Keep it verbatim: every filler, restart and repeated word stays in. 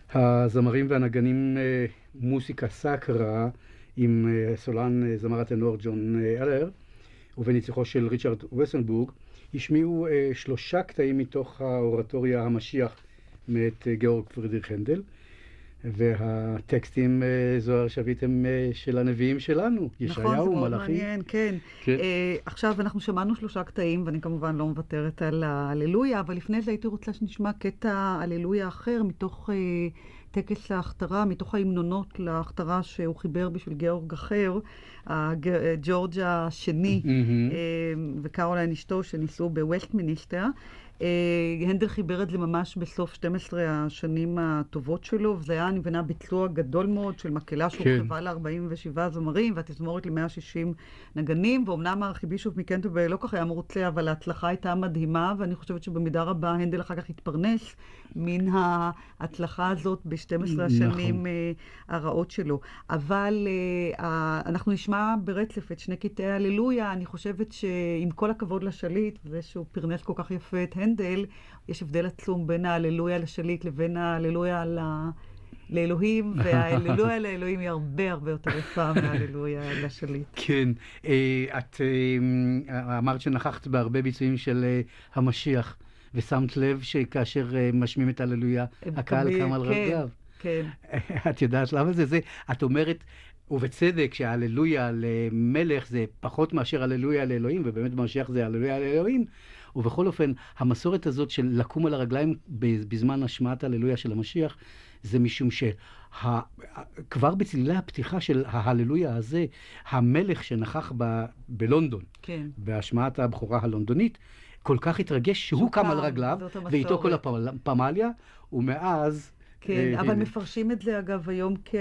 הזמרים והנגנים מוסיקה סאקרה עם סולן זמר הטנור ג'ון אלר ובניצוחו של ריצ'רד וסנבורג השמיעו שלושה קטעים מתוך האורטוריה המשיח מאת גאורג פרידריך הנדל, והטקסטים זוהר שביט הם של הנביאים שלנו, ישעיהו, נכון, זה מאוד מלאכי. מעניין, כן. כן. Uh, עכשיו אנחנו שמענו שלושה קטעים, ואני כמובן לא מוותרת על ההללויה, אבל לפני זה הייתי רוצה שנשמע קטע הללויה אחר, מתוך uh, טקס ההכתרה, מתוך ההמנונות להכתרה שהוא חיבר בשביל גאורג אחר, ג'ורג' השני, mm-hmm. uh, וקרוליין אשתו שניסו בווסטמיניסטר. הנדל חיבר את זה ממש בסוף שתים עשרה השנים הטובות שלו, וזה היה, אני מבינה, ביצוע גדול מאוד של מקהלה שהורחבה ל-ארבעים ושבעה זמרים, והתזמורת ל-מאה ושישים נגנים, ואומנם הארכיבישוף מקנטרברי לא כך היה מרוצה, אבל ההצלחה הייתה מדהימה, ואני חושבת שבמידה רבה הנדל אחר כך התפרנס מן ההצלחה הזאת ב-שתים עשרה השנים הרעות שלו. אבל אנחנו נשמע ברצף את שני קטעי ההללויה. אני חושבת שעם כל הכבוד לשליט, וזה שהוא פרנס כל כך יפה את הנדל, יש הבדל עצום בין ההללויה לשליט לבין ההללויה ל... לאלוהים, וההללויה לאלוהים היא הרבה הרבה יותר יפה מההללויה לשליט. כן, את אמרת שנכחת בהרבה ביצועים של המשיח, ושמת לב שכאשר משמיעים את ההללויה, הקהל קם על רגליו. כן. את יודעת למה זה זה? את אומרת, ובצדק, שההללויה למלך זה פחות מאשר הללויה לאלוהים, ובאמת במשיח זה הללויה לאלוהים, ובכל אופן, המסורת הזאת של לקום על הרגליים בזמן השמעת הללויה של המשיח, זה משום שכבר בצלילי הפתיחה של ההללויה הזה, המלך שנכח ב- בלונדון, כן. בהשמעת הבכורה הלונדונית, כל כך התרגש שהוא קם על רגליו, ואיתו כל הפמליה, ומאז... כן, אבל מפרשים את זה אגב היום כ...